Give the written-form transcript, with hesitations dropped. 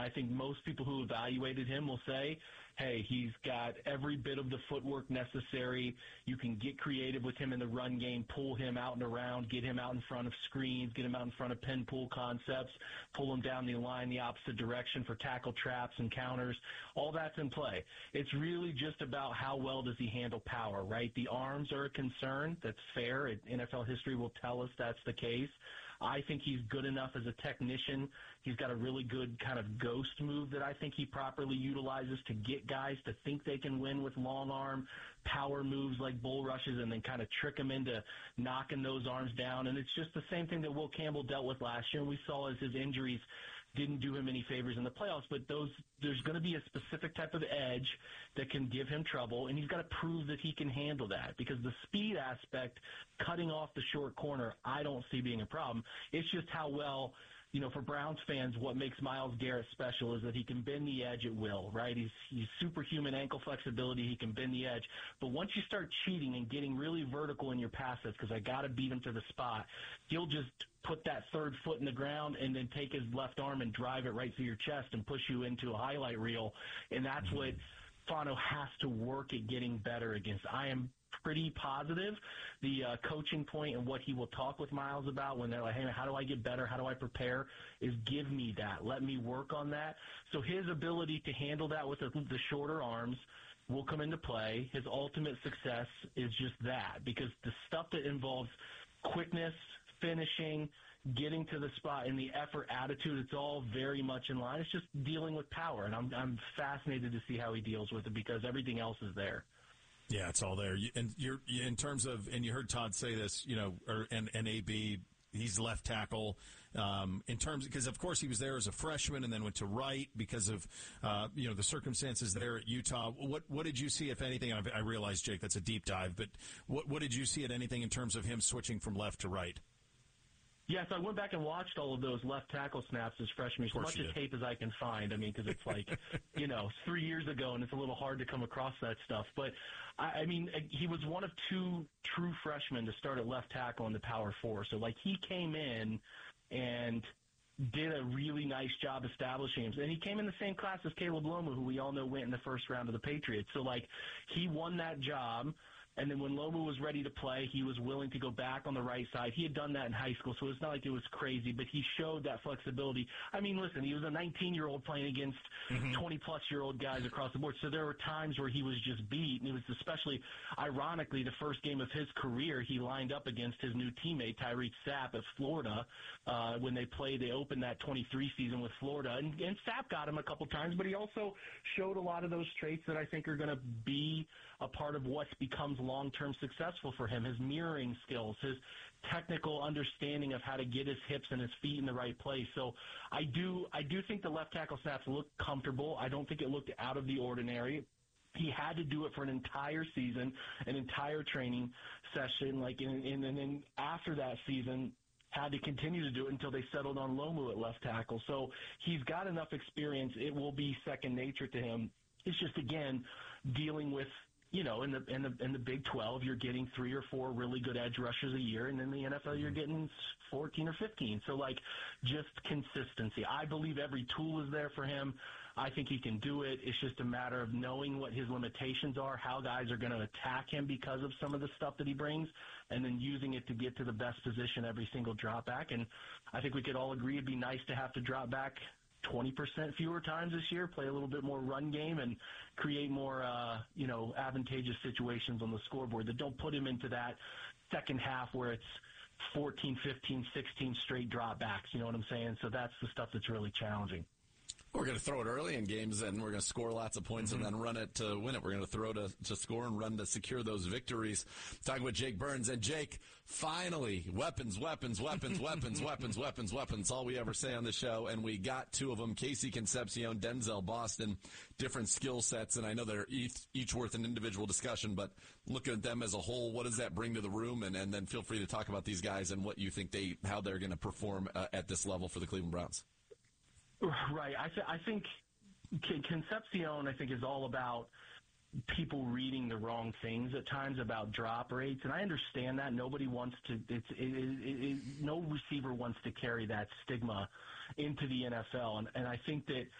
I think most people who evaluated him will say, hey, he's got every bit of the footwork necessary. You can get creative with him in the run game, pull him out and around, get him out in front of screens, get him out in front of pin pull concepts, pull him down the line the opposite direction for tackle traps and counters. All that's in play. It's really just about how well does he handle power, right? The arms are a concern. That's fair. NFL history will tell us that's the case. I think he's good enough as a technician. He's got a really good kind of ghost move that I think he properly utilizes to get guys to think they can win with long arm power moves like bull rushes and then kind of trick them into knocking those arms down. And it's just the same thing that Will Campbell dealt with last year, and we saw as his injuries didn't do him any favors in the playoffs. But there's going to be a specific type of edge that can give him trouble, and he's got to prove that he can handle that, because the speed aspect, cutting off the short corner, I don't see being a problem. It's just how well, for Browns fans, what makes Myles Garrett special is that he can bend the edge at will, right? He's superhuman ankle flexibility. He can bend the edge. But once you start cheating and getting really vertical in your passes, because I got to beat him to the spot, he'll just put that third foot in the ground and then take his left arm and drive it right through your chest and push you into a highlight reel. And that's what Fano has to work at getting better against. I am pretty positive the coaching point and what he will talk with Myles about when they're like, hey, man, how do I get better? How do I prepare? Is give me that. Let me work on that. So his ability to handle that with the shorter arms will come into play. His ultimate success is just that, because the stuff that involves quickness, finishing, getting to the spot, and the effort attitude, it's all very much in line. It's just dealing with power, and I'm fascinated to see how he deals with it, because everything else is there. Yeah, it's all there. And you're in terms of, and you heard Todd say this, and AB, he's left tackle. In terms, because of course he was there as a freshman and then went to right because of the circumstances there at Utah. What did you see, if anything? I realize, Jake, that's a deep dive, but what did you see at anything in terms of him switching from left to right? Yes, I went back and watched all of those left tackle snaps as freshman, as much as tape as I can find. I mean, because it's like, 3 years ago, and it's a little hard to come across that stuff. But, he was one of two true freshmen to start at left tackle in the Power Four. So, he came in and did a really nice job establishing him. And he came in the same class as Caleb Loma, who we all know went in the first round of the Patriots. So, he won that job. And then when Loma was ready to play, he was willing to go back on the right side. He had done that in high school, so it's not like it was crazy, but he showed that flexibility. Listen, he was a 19-year-old playing against 20-plus-year-old guys across the board. So there were times where he was just beat, and it was especially, ironically, the first game of his career he lined up against his new teammate, Tyreek Sapp, at Florida, when they opened that 23 season with Florida. And Sapp got him a couple times, but he also showed a lot of those traits that I think are going to be a part of what becomes long-term successful for him. His mirroring skills, his technical understanding of how to get his hips and his feet in the right place. So I do think the left tackle snaps look comfortable. I don't think it looked out of the ordinary. He had to do it for an entire season, an entire training session, and then after that season, had to continue to do it until they settled on Lomu at left tackle. So he's got enough experience. It will be second nature to him. It's just, again, dealing with, in the Big 12, you're getting 3 or 4 really good edge rushers a year, and in the NFL, you're getting 14 or 15. So, just consistency. I believe every tool is there for him. I think he can do it. It's just a matter of knowing what his limitations are, how guys are going to attack him because of some of the stuff that he brings, and then using it to get to the best position every single drop back. And I think we could all agree it'd be nice to have to drop back 20% fewer times this year, play a little bit more run game, and create more, advantageous situations on the scoreboard that don't put him into that second half where it's 14, 15, 16 straight drop backs. You know what I'm saying? So that's the stuff that's really challenging. We're going to throw it early in games, and we're going to score lots of points and then run it to win it. We're going to throw to score and run to secure those victories. Talking with Jake Burns. And Jake, finally, weapons. All we ever say on the show, and we got 2 of them. Casey Concepcion, Denzel Boston, different skill sets, and I know they're each worth an individual discussion, but looking at them as a whole, what does that bring to the room? And then feel free to talk about these guys and what you think how they're going to perform at this level for the Cleveland Browns. Right. I think Concepcion, is all about people reading the wrong things at times about drop rates, and I understand that. Nobody wants to. No receiver wants to carry that stigma into the NFL, and I think that